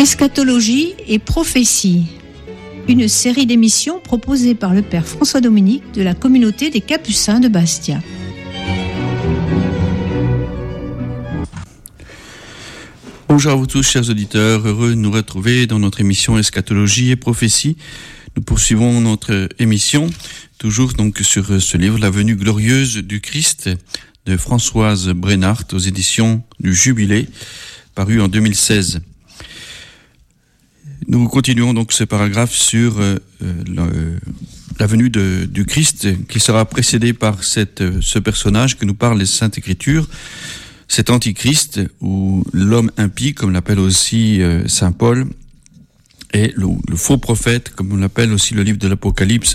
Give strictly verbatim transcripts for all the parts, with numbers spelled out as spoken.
Eschatologie et prophétie, une série d'émissions proposée par le Père François Dominique de la communauté des Capucins de Bastia. Bonjour à vous tous, chers auditeurs, heureux de nous retrouver dans notre émission Eschatologie et prophétie. Nous poursuivons notre émission, toujours donc sur ce livre, La venue glorieuse du Christ, de Françoise Brennart, aux éditions du Jubilé, paru en deux mille seize. Nous continuons donc ce paragraphe sur euh, le, la venue de, du Christ, qui sera précédé par cette, ce personnage que nous parle les Saintes Écritures, cet antichrist, ou l'homme impie, comme l'appelle aussi euh, saint Paul, et le, le faux prophète, comme on l'appelle aussi le livre de l'Apocalypse.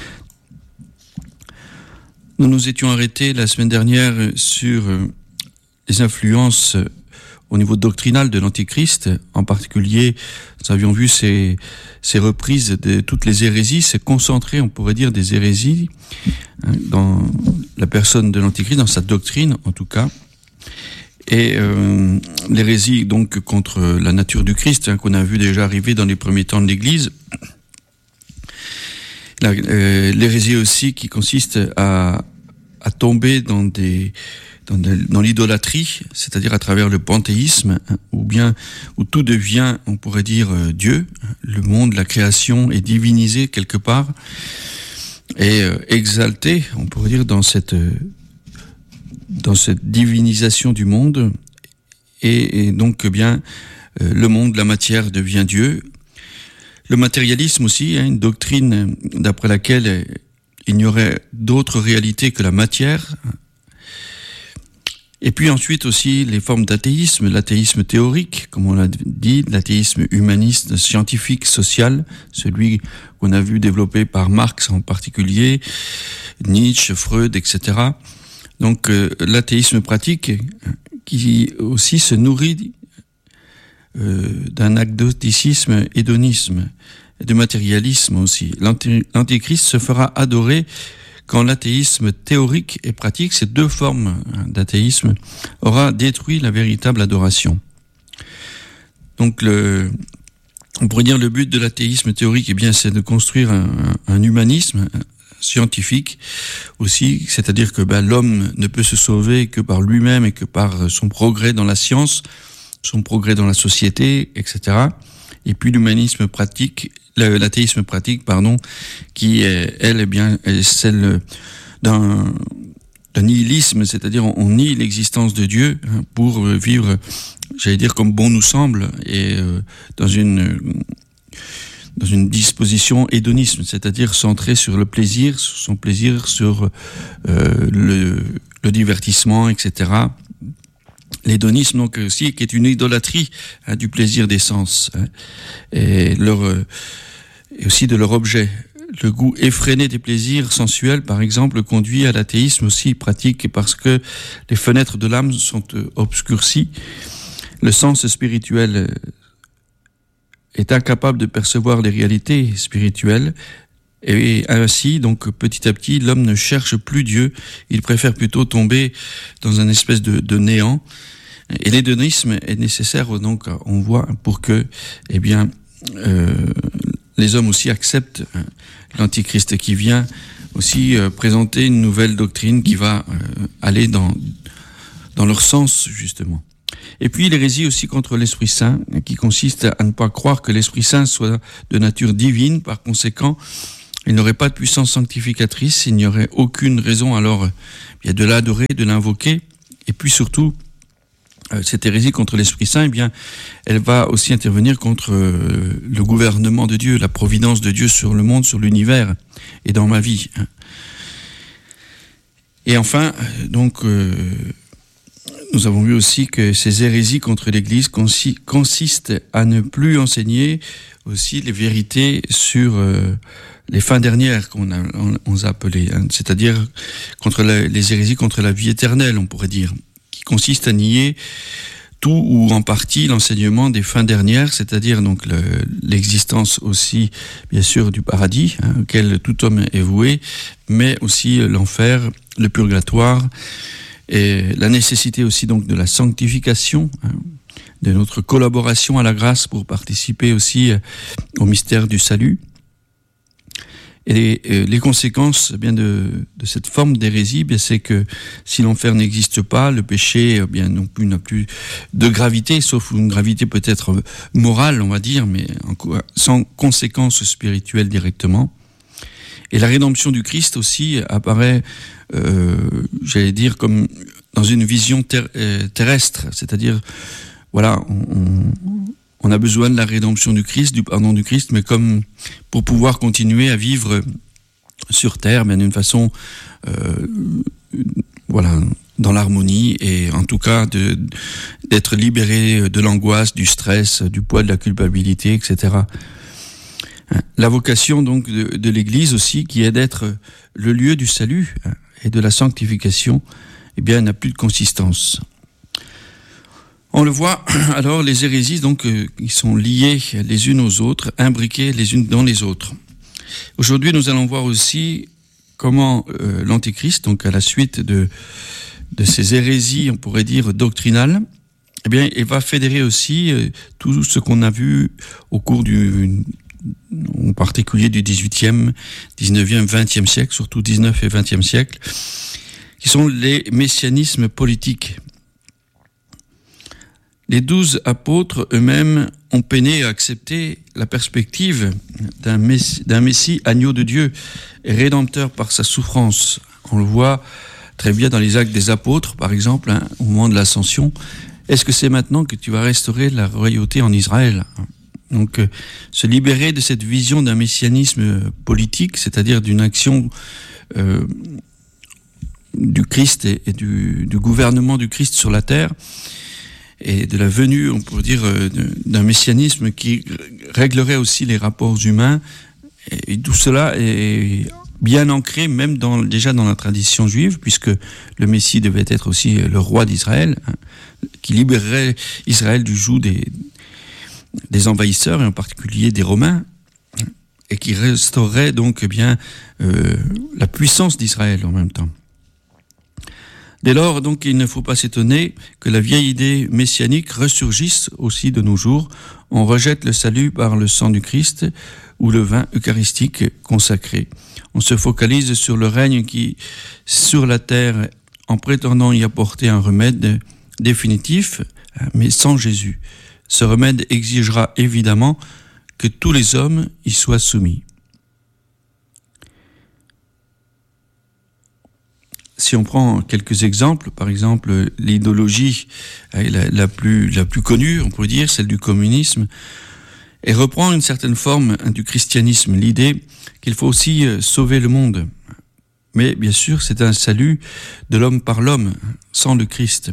Nous nous étions arrêtés la semaine dernière sur euh, les influences euh, au niveau doctrinal de l'Antichrist, en particulier, nous avions vu ces, ces reprises de toutes les hérésies, c'est concentré, on pourrait dire, des hérésies hein, dans la personne de l'Antichrist, dans sa doctrine en tout cas. Et euh, l'hérésie donc contre la nature du Christ, hein, qu'on a vu déjà arriver dans les premiers temps de l'Église. La, euh, l'hérésie aussi qui consiste à, à tomber dans des Dans, dans l'idolâtrie, c'est-à-dire à travers le panthéisme, hein, ou bien où tout devient, on pourrait dire, euh, Dieu, le monde, la création est divinisé quelque part et euh, exalté, on pourrait dire, dans cette euh, dans cette divinisation du monde, et, et donc eh bien euh, le monde, la matière devient Dieu. Le matérialisme aussi, hein, une doctrine d'après laquelle il n'y aurait d'autre réalité que la matière. Et puis ensuite aussi les formes d'athéisme, l'athéisme théorique, comme on l'a dit, l'athéisme humaniste, scientifique, social, celui qu'on a vu développé par Marx en particulier, Nietzsche, Freud, et cetera. Donc euh, l'athéisme pratique qui aussi se nourrit euh, d'un agnosticisme, hédonisme, et de matérialisme aussi. L'anti- l'antéchrist se fera adorer quand l'athéisme théorique et pratique, ces deux formes d'athéisme, aura détruit la véritable adoration. Donc, le, on pourrait dire le but de l'athéisme théorique, eh bien, c'est de construire un, un humanisme scientifique aussi, c'est-à-dire que ben, l'homme ne peut se sauver que par lui-même et que par son progrès dans la science, son progrès dans la société, et cetera. Et puis l'humanisme pratique, l'athéisme pratique, pardon, qui est, elle, est bien, est celle d'un, d'un nihilisme, c'est-à-dire on, on nie l'existence de Dieu hein, pour vivre, j'allais dire, comme bon nous semble, et euh, dans une dans une disposition hédonisme, c'est-à-dire centrée sur le plaisir, sur son plaisir, sur euh, le, le divertissement, et cetera. L'hédonisme, donc, aussi, qui est une idolâtrie hein, du plaisir des sens hein, et, leur, euh, et aussi de leur objet. Le goût effréné des plaisirs sensuels, par exemple, conduit à l'athéisme aussi pratique parce que les fenêtres de l'âme sont euh, obscurcies. Le sens spirituel euh, est incapable de percevoir les réalités spirituelles. Et ainsi, donc, petit à petit, l'homme ne cherche plus Dieu. Il préfère plutôt tomber dans un espèce de, de néant. Et l'hédonisme est nécessaire, donc, on voit, pour que, eh bien, euh, les hommes aussi acceptent euh, l'antichrist qui vient aussi euh, présenter une nouvelle doctrine qui va euh, aller dans, dans leur sens, justement. Et puis l'hérésie aussi contre l'Esprit Saint, qui consiste à ne pas croire que l'Esprit Saint soit de nature divine, par conséquent, il n'aurait pas de puissance sanctificatrice, il n'y aurait aucune raison alors bien, de l'adorer, de l'invoquer. Et puis surtout, euh, cette hérésie contre l'Esprit Saint, eh bien, elle va aussi intervenir contre euh, le gouvernement de Dieu, la providence de Dieu sur le monde, sur l'univers et dans ma vie. Et enfin, donc, euh, nous avons vu aussi que ces hérésies contre l'Église consi- consistent à ne plus enseigner aussi les vérités sur euh, les fins dernières qu'on a, on, on a appelées, hein, c'est-à-dire contre la, les hérésies contre la vie éternelle, on pourrait dire, qui consiste à nier tout ou en partie l'enseignement des fins dernières, c'est-à-dire donc le, l'existence aussi, bien sûr, du paradis, hein, auquel tout homme est voué, mais aussi l'enfer, le purgatoire, et la nécessité aussi donc de la sanctification, hein, de notre collaboration à la grâce pour participer aussi au mystère du salut. Et les, euh, les conséquences eh bien de, de cette forme d'hérésie, eh bien c'est que si l'enfer n'existe pas, le péché eh bien non plus n'a plus de gravité, sauf une gravité peut-être morale, on va dire, mais en, sans conséquences spirituelles directement. Et la rédemption du Christ aussi apparaît, euh, j'allais dire, comme dans une vision ter- euh, terrestre, c'est-à-dire, voilà, on, on On a besoin de la rédemption du Christ, du pardon du Christ, mais comme pour pouvoir continuer à vivre sur terre, mais d'une façon, euh, voilà, dans l'harmonie et en tout cas de, d'être libéré de l'angoisse, du stress, du poids de la culpabilité, et cetera. La vocation donc de, de l'Église aussi, qui est d'être le lieu du salut et de la sanctification, eh bien, n'a plus de consistance. On le voit, alors, les hérésies, donc, euh, qui sont liées les unes aux autres, imbriquées les unes dans les autres. Aujourd'hui, nous allons voir aussi comment euh, l'Antéchrist, donc à la suite de, de ces hérésies, on pourrait dire, doctrinales, eh bien, il va fédérer aussi euh, tout ce qu'on a vu au cours du, en particulier du dix-huitième, dix-neuvième, vingtième siècle, surtout dix-neuvième et vingtième siècle, qui sont les messianismes politiques. Les douze apôtres eux-mêmes ont peiné à accepter la perspective d'un messie, d'un messie agneau de Dieu et rédempteur par sa souffrance. On le voit très bien dans les actes des apôtres, par exemple, hein, au moment de l'ascension. Est-ce que c'est maintenant que tu vas restaurer la royauté en Israël ? Donc, euh, se libérer de cette vision d'un messianisme politique, c'est-à-dire d'une action euh, du Christ et, et du, du gouvernement du Christ sur la terre, et de la venue, on pourrait dire, d'un messianisme qui réglerait aussi les rapports humains. Et tout cela est bien ancré, même dans, déjà dans la tradition juive, puisque le Messie devait être aussi le roi d'Israël, hein, qui libérerait Israël du joug des, des envahisseurs, et en particulier des Romains, et qui restaurerait donc eh bien euh, la puissance d'Israël en même temps. Dès lors, donc, il ne faut pas s'étonner que la vieille idée messianique ressurgisse aussi de nos jours. On rejette le salut par le sang du Christ ou le vin eucharistique consacré. On se focalise sur le règne qui, sur la terre, en prétendant y apporter un remède définitif, mais sans Jésus. Ce remède exigera évidemment que tous les hommes y soient soumis. Si on prend quelques exemples, par exemple l'idéologie la, la, plus, la plus connue, on pourrait dire, celle du communisme, et reprend une certaine forme du christianisme, l'idée qu'il faut aussi sauver le monde. Mais bien sûr, c'est un salut de l'homme par l'homme, sans le Christ.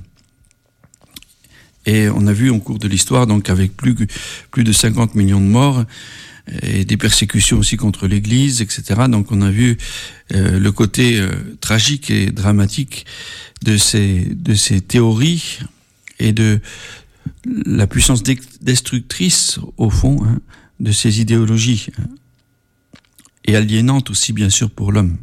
Et on a vu au cours de l'histoire, donc avec plus, plus de cinquante millions de morts, et des persécutions aussi contre l'Église, et cetera. Donc on a vu euh, le côté euh, tragique et dramatique de ces, de ces théories et de la puissance destructrice, au fond, hein, de ces idéologies, hein, et aliénante aussi, bien sûr, pour l'homme.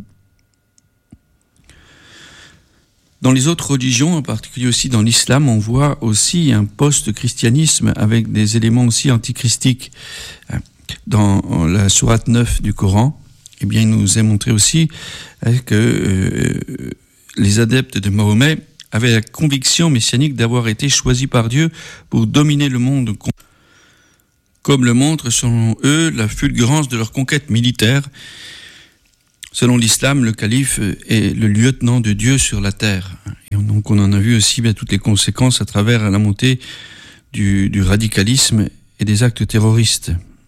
Dans les autres religions, en particulier aussi dans l'islam, on voit aussi un post-christianisme avec des éléments aussi antichristiques. Dans la sourate neuf du Coran, eh bien, il nous est montré aussi que euh, les adeptes de Mahomet avaient la conviction messianique d'avoir été choisis par Dieu pour dominer le monde, comme le montre selon eux la fulgurance de leur conquête militaire. Selon l'islam, le calife est le lieutenant de Dieu sur la terre. Et donc on en a vu aussi bien toutes les conséquences à travers la montée du, du radicalisme et des actes terroristes.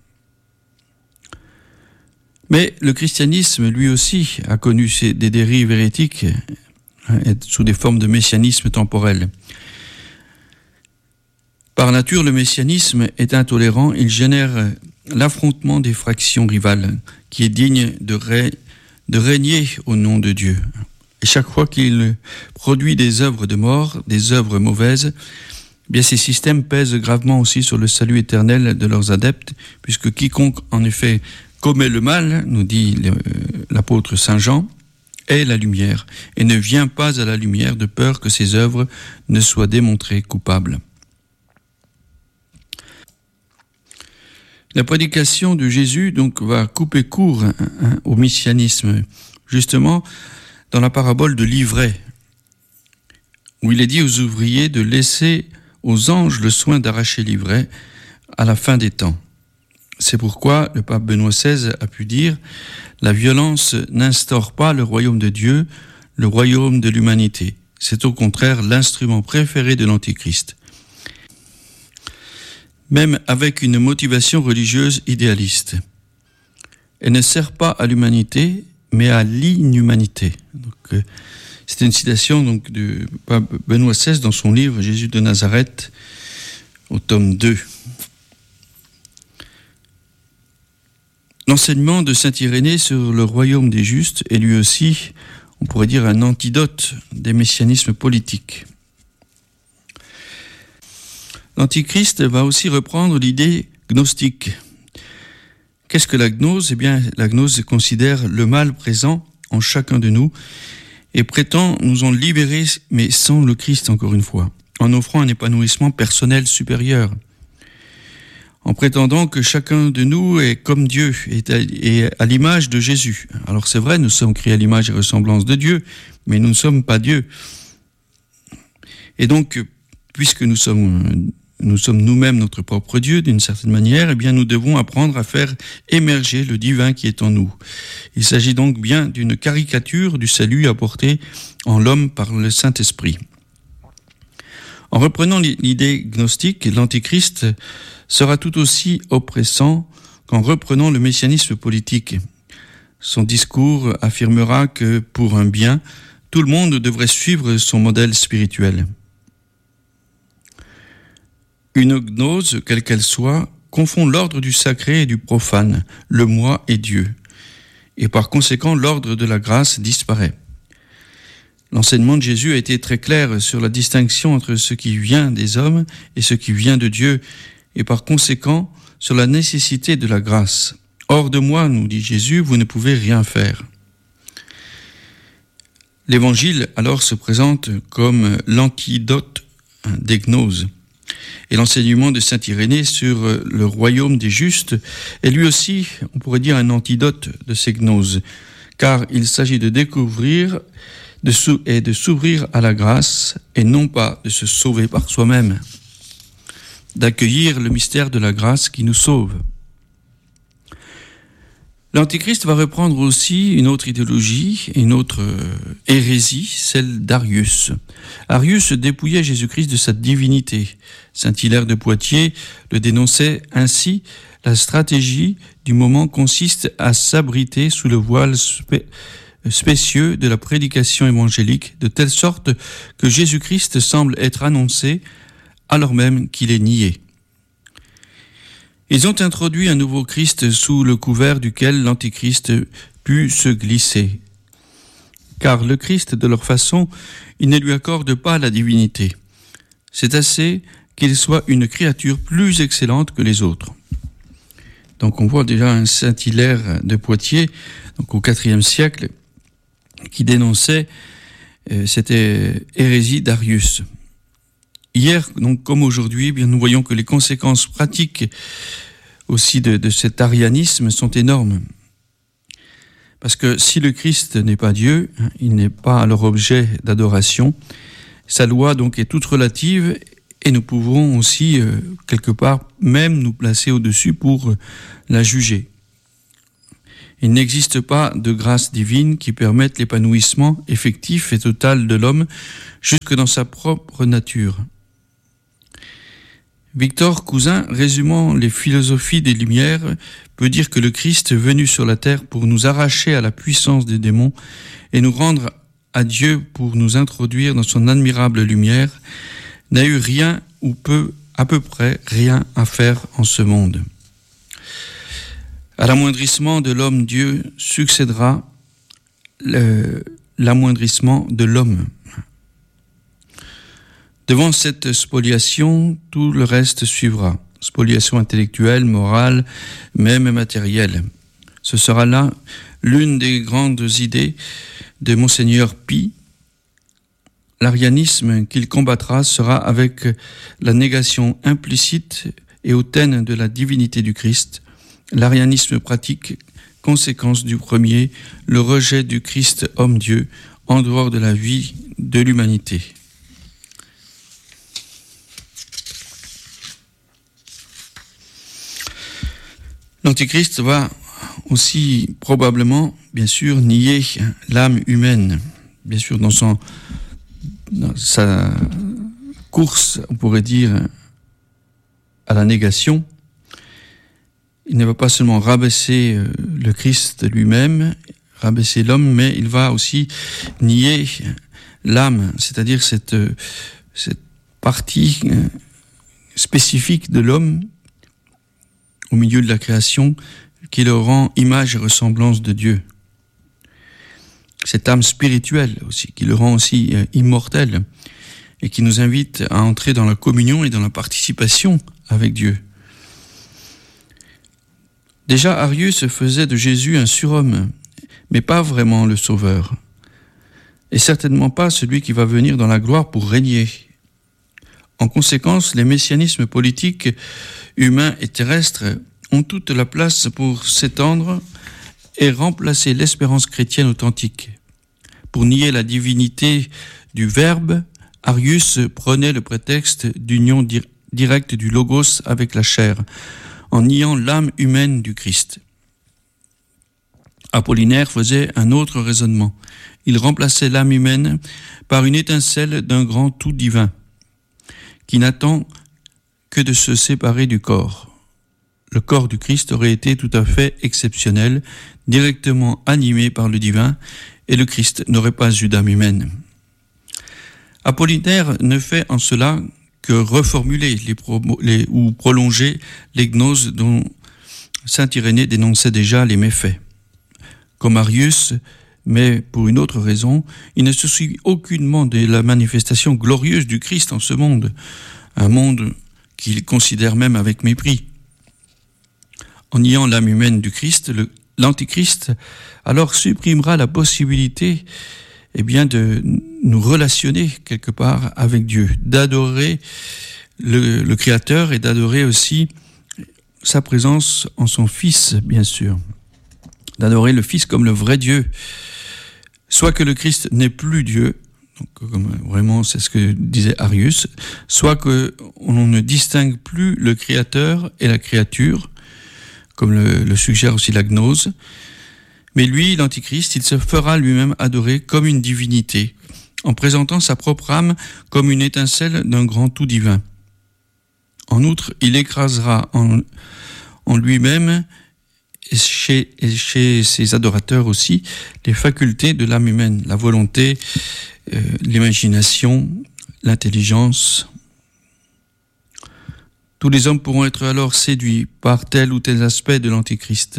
Mais le christianisme, lui aussi, a connu des dérives hérétiques hein, sous des formes de messianisme temporel. Par nature, le messianisme est intolérant, il génère l'affrontement des fractions rivales, qui est digne de, ré, de régner au nom de Dieu. Et chaque fois qu'il produit des œuvres de mort, des œuvres mauvaises, eh bien ces systèmes pèsent gravement aussi sur le salut éternel de leurs adeptes, puisque quiconque, en effet, commet le mal, nous dit l'apôtre Saint Jean, est la lumière, et ne vient pas à la lumière de peur que ses œuvres ne soient démontrées coupables. La prédication de Jésus donc va couper court hein, hein, au messianisme, justement dans la parabole de l'ivraie, où il est dit aux ouvriers de laisser aux anges le soin d'arracher l'ivraie à la fin des temps. C'est pourquoi le pape Benoît seize a pu dire « La violence n'instaure pas le royaume de Dieu, le royaume de l'humanité. C'est au contraire l'instrument préféré de l'Antichrist. » Même avec une motivation religieuse idéaliste. Elle ne sert pas à l'humanité, mais à l'inhumanité. Donc, euh, c'est une citation donc, du pape Benoît seize dans son livre « Jésus de Nazareth » au tome deux. L'enseignement de saint Irénée sur le royaume des justes est lui aussi, on pourrait dire, un antidote des messianismes politiques. L'Antichrist va aussi reprendre l'idée gnostique. Qu'est-ce que la gnose ? Eh bien, la gnose considère le mal présent en chacun de nous et prétend nous en libérer, mais sans le Christ, encore une fois, en offrant un épanouissement personnel supérieur, en prétendant que chacun de nous est comme Dieu, est à, est à l'image de Jésus. Alors c'est vrai, nous sommes créés à l'image et ressemblance de Dieu, mais nous ne sommes pas Dieu. Et donc, puisque nous sommes, nous sommes nous-mêmes notre propre Dieu, d'une certaine manière, eh bien nous devons apprendre à faire émerger le divin qui est en nous. Il s'agit donc bien d'une caricature du salut apporté en l'homme par le Saint-Esprit. En reprenant l'idée gnostique, l'Antichrist sera tout aussi oppressant qu'en reprenant le messianisme politique. Son discours affirmera que, pour un bien, tout le monde devrait suivre son modèle spirituel. Une gnose, quelle qu'elle soit, confond l'ordre du sacré et du profane, le moi et Dieu, et par conséquent l'ordre de la grâce disparaît. L'enseignement de Jésus a été très clair sur la distinction entre ce qui vient des hommes et ce qui vient de Dieu, et par conséquent sur la nécessité de la grâce. Hors de moi, nous dit Jésus, vous ne pouvez rien faire. L'Évangile alors se présente comme l'antidote des gnoses. Et l'enseignement de saint Irénée sur le royaume des justes est lui aussi, on pourrait dire, un antidote de ces gnoses, car il s'agit de découvrir de sou- et de s'ouvrir à la grâce et non pas de se sauver par soi-même, d'accueillir le mystère de la grâce qui nous sauve. L'Antichrist va reprendre aussi une autre idéologie, une autre hérésie, celle d'Arius. Arius dépouillait Jésus-Christ de sa divinité. Saint Hilaire de Poitiers le dénonçait ainsi. La stratégie du moment consiste à s'abriter sous le voile spé- spécieux de la prédication évangélique, de telle sorte que Jésus-Christ semble être annoncé alors même qu'il est nié. Ils ont introduit un nouveau Christ sous le couvert duquel l'Antichrist put se glisser. Car le Christ, de leur façon, ils ne lui accordent pas la divinité. C'est assez qu'il soit une créature plus excellente que les autres. Donc on voit déjà un saint Hilaire de Poitiers, donc au quatrième siècle, qui dénonçait euh, cette hérésie d'Arius. Hier, donc comme aujourd'hui, eh bien, nous voyons que les conséquences pratiques aussi de, de cet arianisme sont énormes. Parce que si le Christ n'est pas Dieu, il n'est pas alors objet d'adoration. Sa loi donc est toute relative et nous pouvons aussi, euh, quelque part, même nous placer au-dessus pour euh, la juger. Il n'existe pas de grâce divine qui permette l'épanouissement effectif et total de l'homme jusque dans sa propre nature. Victor Cousin, résumant les philosophies des Lumières, peut dire que le Christ, venu sur la terre pour nous arracher à la puissance des démons et nous rendre à Dieu pour nous introduire dans son admirable lumière, n'a eu rien ou peu, à peu près rien à faire en ce monde. À l'amoindrissement de l'homme-Dieu succédera le, l'amoindrissement de l'homme. Devant cette spoliation, tout le reste suivra. Spoliation intellectuelle, morale, même matérielle. Ce sera là l'une des grandes idées de Monseigneur Pie. L'arianisme qu'il combattra sera avec la négation implicite et hautaine de la divinité du Christ, l'arianisme pratique, conséquence du premier, le rejet du Christ homme-Dieu en dehors de la vie de l'humanité. L'Antichrist va aussi probablement, bien sûr, nier l'âme humaine. Bien sûr, dans, son, dans sa course, on pourrait dire, à la négation, il ne va pas seulement rabaisser le Christ lui-même, rabaisser l'homme, mais il va aussi nier l'âme, c'est-à-dire cette, cette partie spécifique de l'homme au milieu de la création qui le rend image et ressemblance de Dieu. Cette âme spirituelle aussi, qui le rend aussi euh, immortel et qui nous invite à entrer dans la communion et dans la participation avec Dieu. Déjà, Arius faisait de Jésus un surhomme, mais pas vraiment le sauveur, et certainement pas celui qui va venir dans la gloire pour régner. En conséquence, les messianismes politiques, humains et terrestres ont toute la place pour s'étendre et remplacer l'espérance chrétienne authentique. Pour nier la divinité du Verbe, Arius prenait le prétexte d'union di- directe du Logos avec la chair, en niant l'âme humaine du Christ. Apollinaire faisait un autre raisonnement. Il remplaçait l'âme humaine par une étincelle d'un grand tout divin, qui n'attend que de se séparer du corps. Le corps du Christ aurait été tout à fait exceptionnel, directement animé par le divin, et le Christ n'aurait pas eu d'âme humaine. Apollinaire ne fait en cela que reformuler les pro- les, ou prolonger les gnoses dont saint Irénée dénonçait déjà les méfaits. Comme Arius, mais pour une autre raison, il ne se soucie aucunement de la manifestation glorieuse du Christ en ce monde, un monde qu'il considère même avec mépris. En niant l'âme humaine du Christ, le, l'Antichrist alors supprimera la possibilité eh bien, de nous relationner quelque part avec Dieu, d'adorer le, le Créateur et d'adorer aussi sa présence en son Fils, bien sûr. D'adorer le Fils comme le vrai Dieu. Soit que le Christ n'est plus Dieu, donc comme vraiment c'est ce que disait Arius, soit qu'on ne distingue plus le Créateur et la créature, comme le, le suggère aussi la gnose. Mais lui, l'Antichrist, il se fera lui-même adorer comme une divinité, en présentant sa propre âme comme une étincelle d'un grand tout divin. En outre, il écrasera en, en lui-même, et chez, et chez ses adorateurs aussi, les facultés de l'âme humaine, la volonté, euh, l'imagination, l'intelligence. Tous les hommes pourront être alors séduits par tel ou tel aspect de l'Antichrist.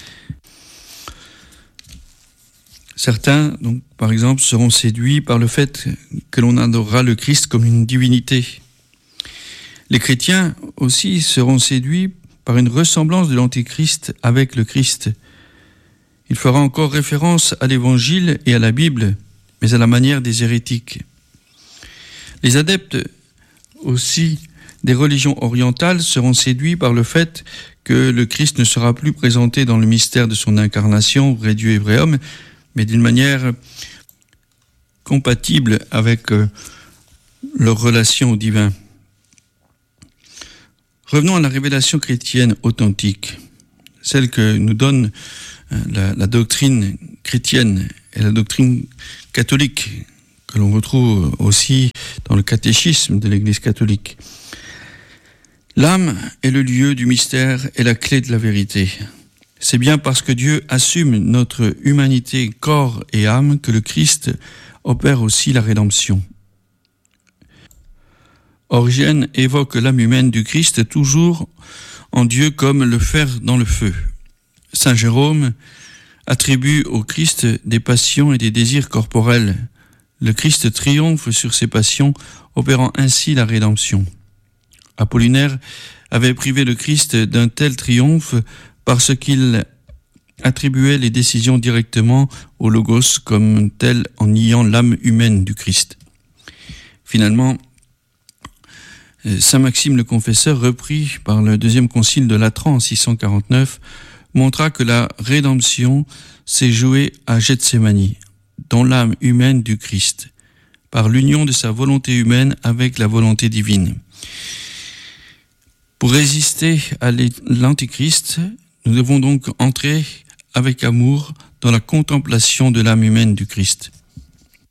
Certains, donc, par exemple, seront séduits par le fait que l'on adorera le Christ comme une divinité. Les chrétiens aussi seront séduits par une ressemblance de l'Antichrist avec le Christ. Il fera encore référence à l'Évangile et à la Bible, mais à la manière des hérétiques. Les adeptes aussi des religions orientales seront séduits par le fait que le Christ ne sera plus présenté dans le mystère de son incarnation, vrai Dieu et vrai homme, mais d'une manière compatible avec euh, leur relation au divin. Revenons à la révélation chrétienne authentique, celle que nous donne euh, la, la doctrine chrétienne et la doctrine catholique, que l'on retrouve aussi dans le catéchisme de l'Église catholique. L'âme est le lieu du mystère et la clé de la vérité. C'est bien parce que Dieu assume notre humanité, corps et âme, que le Christ opère aussi la rédemption. Origène évoque l'âme humaine du Christ toujours en Dieu comme le fer dans le feu. Saint Jérôme attribue au Christ des passions et des désirs corporels. Le Christ triomphe sur ces passions, opérant ainsi la rédemption. Apollinaire avait privé le Christ d'un tel triomphe parce qu'il attribuait les décisions directement au Logos comme tel en niant l'âme humaine du Christ. Finalement, Saint Maxime le Confesseur, repris par le deuxième concile de Latran en six cent quarante-neuf, montra que la rédemption s'est jouée à Gethsémani, dans l'âme humaine du Christ, par l'union de sa volonté humaine avec la volonté divine. Pour résister à l'Antichrist, nous devons donc entrer avec amour dans la contemplation de l'âme humaine du Christ.